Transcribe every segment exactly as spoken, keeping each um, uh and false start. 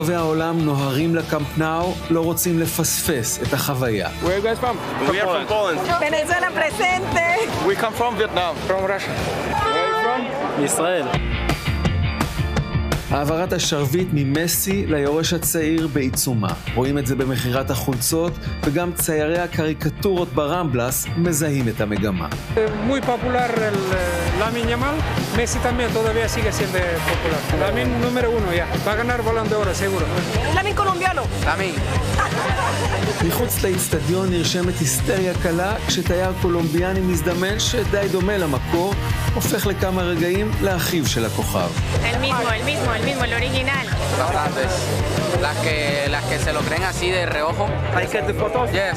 והעולם נוהרים לקמפ נאו, לא רוצים לפספס את החוויה. Where are you guys from? We are from Poland. Venezuela presente. We come from Vietnam. From Russia. Where are you from? ישראל. העברת השרביט ממסי ליורש הצעיר בעיצומה. רואים את זה במחירת החולצות, וגם ציירי הקריקטורות ברמבלס מזהים את המגמה. Muy popular el Lamine Yamal. Messi también todavía sigue siendo popular. Lamine número uno ya. Va a ganar Balón de Oro seguro. Lamine colombiano. Lamine. מחוץ לאצטדיון נרשמת היסטריה קלה, כשתייר קולומביאני מזדמן שדי דומה למקור, הופך לכמה רגעים לאחיו של הכוכב. El mismo, el mismo, el mismo, el original. Bastantes. Las que, las que se lo creen así de reojo. Hay que hacer fotos. Yes.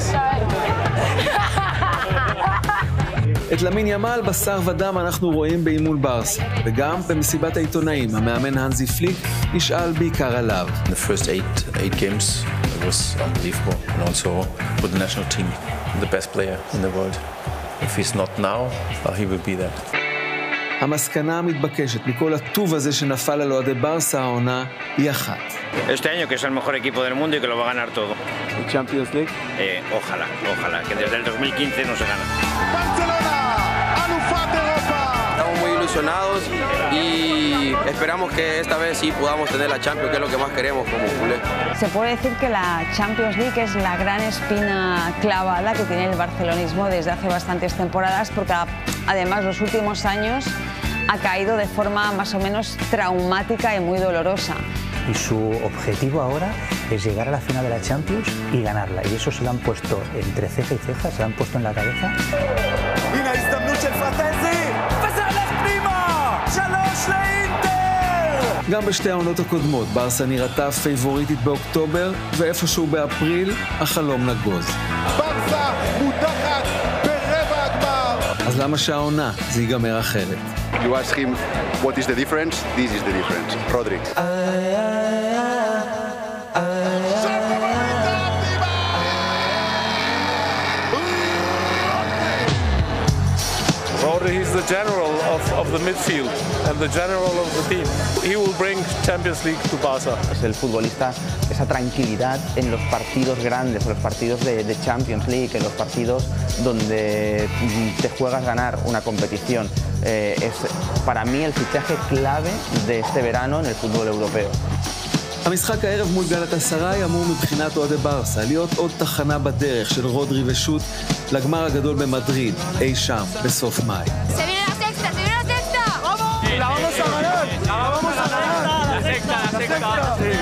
את למין ימל בשר ודם אנחנו רואים באימון ברסה, וגם במסיבת העיתונאים, המאמן הנזי פליק נשאל בעיקר עליו. The first eight, eight games was unbelievable, and also for the national team, the best player in the world. If he's not now, well, he will be there. המסקנה המתבקשת מכל הטוב הזה שנפל על אוהדי ברסה העונה היא אחת. Este año que es el mejor equipo del mundo y que lo va a ganar todo. ¿El Champions League? Eh, ojalá, ojalá, que desde el dos mil quince no se gana. Barcelona, alufat de Europa. Estamos muy ilusionados y esperamos que esta vez sí podamos tener la Champions, que es lo que más queremos como culé. Se puede decir que la Champions League es la gran espina clavada que tiene el barcelonismo desde hace bastantes temporadas, porque además los últimos años ha caído de forma más o menos traumática y muy dolorosa. Y su objetivo ahora es llegar a la final de la Champions y ganarla. Y eso se lo han puesto entre ceja y ceja, se lo han puesto en la cabeza. הנה ההזדמנות של פרטזי, וזה הולך פנימה! שלוש לאינטר! גם בשתי העונות הקודמות, ברסה נראתה פייבוריטית באוקטובר, ואיפשהו באפריל, החלום נגוז. ברסה מודחת ברבע הגמר! אז למה שהעונה זה ייגמר אחרת? You ask him what is the difference, this is the difference. Rodri. Rodri is the general of, of the midfield and the general of the team. He will bring Champions League to Barca. Es el futbolista, esa tranquilidad en los partidos grandes, en los partidos de, de Champions League, en los partidos donde te juegas ganar una competición. Eh, es para mí el fichaje clave de este verano en el fútbol europeo. המשחק הערב מול גלאטסראי אמור מבחינת אוהדי ברסה להיות עוד תחנה בדרך של רודרי ושות לגמר הגדול במדריד, אי שם, בסוף מאי. La vamos a ganar, la vamos a ganar. La sexta, la sexta.